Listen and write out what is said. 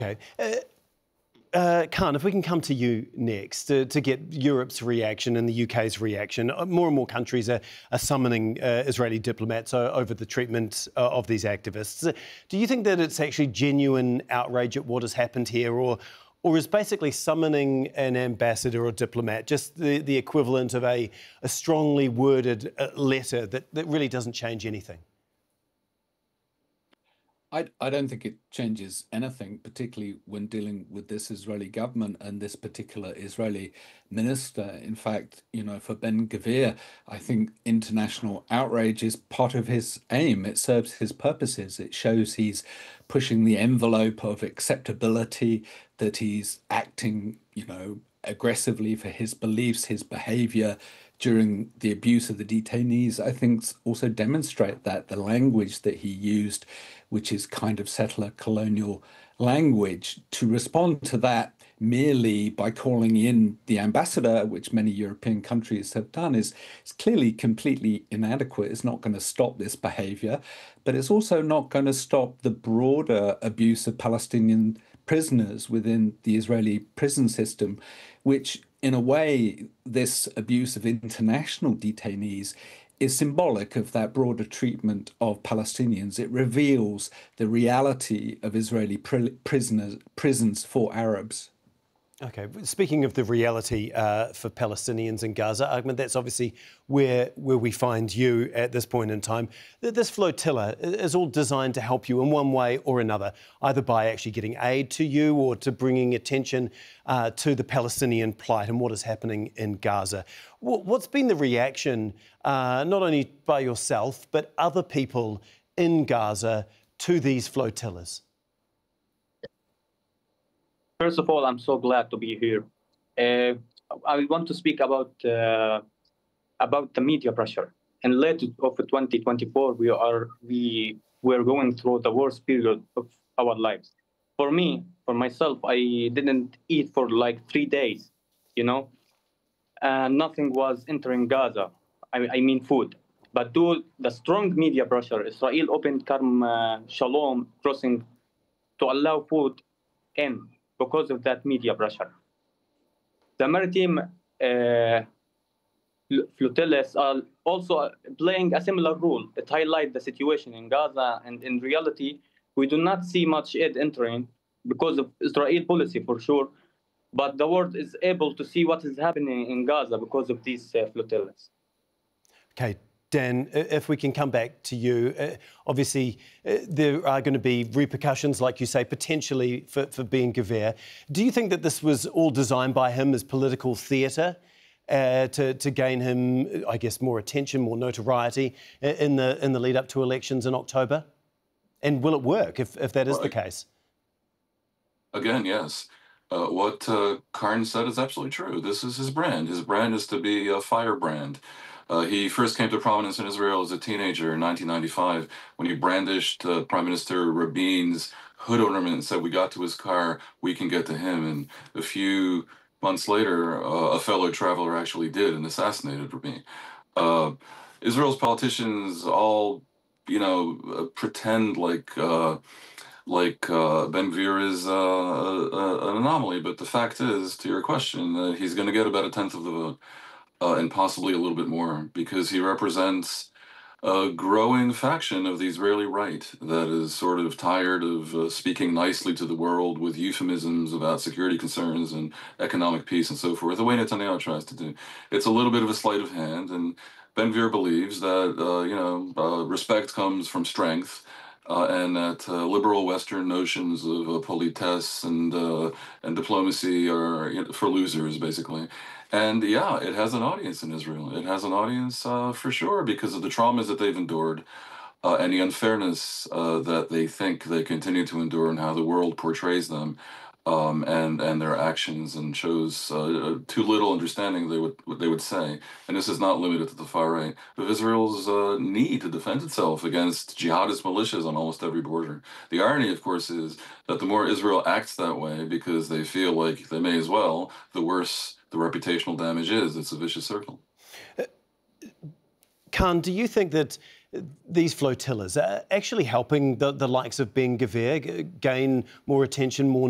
Okay. Khan, if we can come to you next to get Europe's reaction and the UK's reaction. More and more countries are summoning Israeli diplomats over the treatment of these activists. Do you think that it's actually genuine outrage at what has happened here, or is basically summoning an ambassador or diplomat just the equivalent of a strongly worded letter that really doesn't change anything? I don't think it changes anything, particularly when dealing with this Israeli government and this particular Israeli minister. In fact, for Ben-Gvir, I think international outrage is part of his aim. It serves his purposes. It shows he's pushing the envelope of acceptability, that he's acting, aggressively for his beliefs, his behavior during the abuse of the detainees. I think also demonstrate that the language that he used, which is kind of settler colonial language, to respond to that merely by calling in the ambassador, which many European countries have done, is clearly completely inadequate. It's not going to stop this behavior, but it's also not going to stop the broader abuse of Palestinian prisoners within the Israeli prison system, which in a way, this abuse of international detainees is symbolic of that broader treatment of Palestinians. It reveals the reality of Israeli prisons for Arabs. OK, speaking of the reality for Palestinians in Gaza, Ahmed, that's obviously where we find you at this point in time. This flotilla is all designed to help you in one way or another, either by actually getting aid to you or to bringing attention to the Palestinian plight and what is happening in Gaza. What's been the reaction, not only by yourself, but other people in Gaza to these flotillas? First of all, I'm so glad to be here. I want to speak about the media pressure. In late of 2024, we were going through the worst period of our lives. For me, for myself, I didn't eat for like 3 days, and nothing was entering Gaza. I mean food. But due to the strong media pressure, Israel opened Karm Shalom crossing to allow food in. Because of that media pressure. The maritime flotillas are also playing a similar role. It highlights the situation in Gaza, and in reality, we do not see much aid entering because of Israel policy for sure, but the world is able to see what is happening in Gaza because of these flotillas. Okay. Dan, if we can come back to you, obviously there are going to be repercussions, like you say, potentially for Ben-Gvir. Do you think that this was all designed by him as political theatre to gain him, I guess, more attention, more notoriety in the lead up to elections in October? And will it work if that is the case? Again, yes. What Karn said is absolutely true. This is his brand. His brand is to be a firebrand. He first came to prominence in Israel as a teenager in 1995 when he brandished Prime Minister Rabin's hood ornament and said, "We got to his car, we can get to him." And a few months later, a fellow traveler actually did and assassinated Rabin. Israel's politicians all, pretend like Ben-Gvir is an anomaly. But the fact is, to your question, he's going to get about 1/10 of the vote. And possibly a little bit more, because he represents a growing faction of the Israeli right that is sort of tired of speaking nicely to the world with euphemisms about security concerns and economic peace and so forth, the way Netanyahu tries to do. It's a little bit of a sleight of hand, and Ben-Gvir believes that respect comes from strength, and that liberal Western notions of politesse and diplomacy are for losers, basically. And yeah, it has an audience in Israel. It has an audience for sure because of the traumas that they've endured and the unfairness that they think they continue to endure and how the world portrays them and their actions and shows too little understanding, they would say. And this is not limited to the far right of Israel's need to defend itself against jihadist militias on almost every border. The irony, of course, is that the more Israel acts that way because they feel like they may as well, the worse the reputational damage is. It's a vicious circle. Khan, do you think that these flotillas are actually helping the likes of Ben-Gvir gain more attention, more